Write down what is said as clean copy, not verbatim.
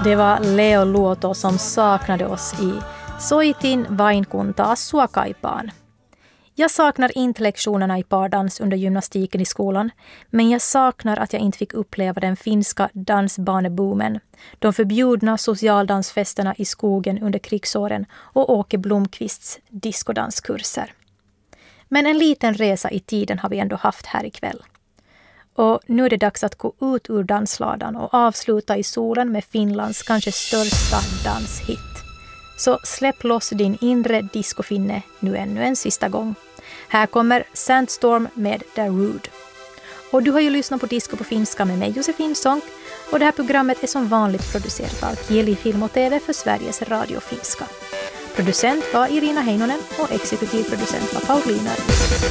Det var Leo Luoto som saknade oss i Soitin vain kun taas sua kaipaan. Jag saknar inte lektionerna i pardans under gymnastiken i skolan, men jag saknar att jag inte fick uppleva den finska dansbaneboomen, de förbjudna socialdansfesterna i skogen under krigsåren och Åke Blomqvists diskodanskurser. Men en liten resa i tiden har vi ändå haft här ikväll. Och nu är det dags att gå ut ur dansladan och avsluta i solen med Finlands kanske största danshit. Så släpp loss din inre discofinne nu ännu en sista gång. Här kommer Sandstorm med Darude. Och du har ju lyssnat på Disco på finska med mig, Josefin Sonck. Och det här programmet är som vanligt producerat av Kieli Film och TV för Sveriges Radio Finska. Producent var Irina Heinonen och exekutiv producent var Paulina.